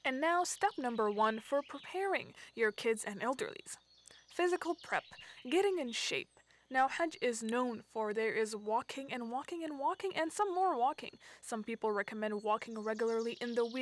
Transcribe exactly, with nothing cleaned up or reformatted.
And now, step number one for preparing your kids and elderlies. Physical prep, getting in shape. Now, Hajj is known for there is walking and walking and walking and some more walking. Some people recommend walking regularly in the week